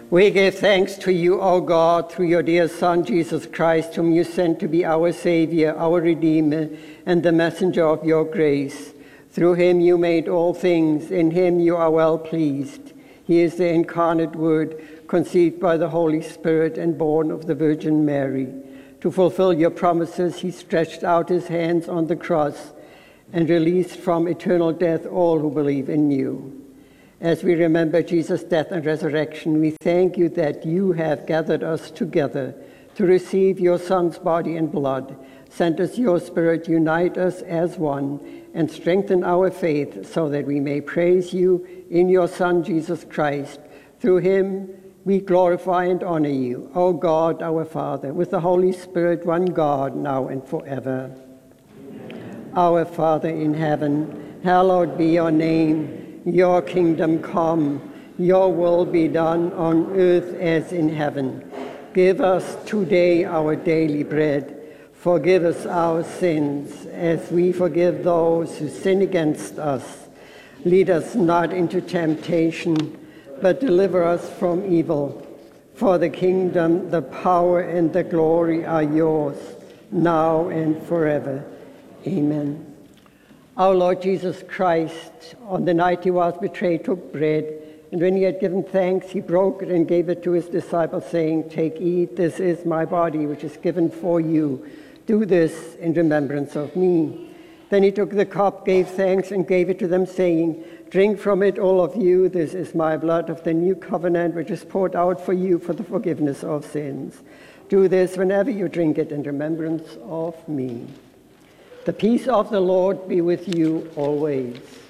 We give thanks to you, O God, through your dear Son, Jesus Christ, whom you sent to be our Savior, our Redeemer, and the messenger of your grace. Through him you made all things. In him you are well pleased. He is the incarnate Word, conceived by the Holy Spirit and born of the Virgin Mary. To fulfill your promises, he stretched out his hands on the cross and released from eternal death all who believe in you. As we remember Jesus' death and resurrection, we thank you that you have gathered us together to receive your Son's body and blood. Send us your Spirit, unite us as one, and strengthen our faith so that we may praise you in your Son, Jesus Christ. Through him we glorify and honor you, O God, our Father, with the Holy Spirit, one God, now and forever. Amen. Our Father in heaven, hallowed be your name. Your kingdom come, your will be done on earth as in heaven. Give us today our daily bread. Forgive us our sins as we forgive those who sin against us. Lead us not into temptation, but deliver us from evil. For the kingdom, the power, and the glory are yours, now and forever. Amen. Our Lord Jesus Christ, on the night he was betrayed, took bread, and when he had given thanks, he broke it and gave it to his disciples, saying, "Take, eat, this is my body, which is given for you. Do this in remembrance of me." Then he took the cup, gave thanks, and gave it to them, saying, "Drink from it, all of you. This is my blood of the new covenant, which is poured out for you for the forgiveness of sins. Do this whenever you drink it in remembrance of me." The peace of the Lord be with you always.